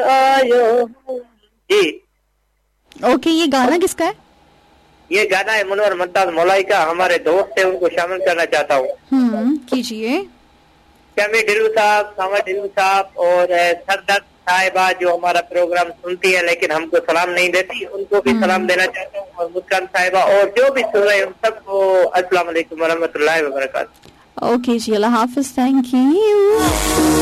आयो जी। ओके, ये गाना किसका है? ये गाना है मुनव्वर मुमताज मौलाई का। हमारे दोस्त है, उनको शामिल करना चाहता हूँ। कीजिए। शमी ढिल्लू साहब, सांवर ढिल्लू साहब और सरदर्द साहिबा जो हमारा प्रोग्राम सुनती है लेकिन हमको सलाम नहीं देती, उनको भी सलाम देना चाहता हूँ। और मुस्कान साहिबा और जो भी सुन रहे हैं उन सबको अस्सलाम वालेकुम व रहमतुल्लाहि व बरकातहू। Okay ji, Allah Hafiz, thank you.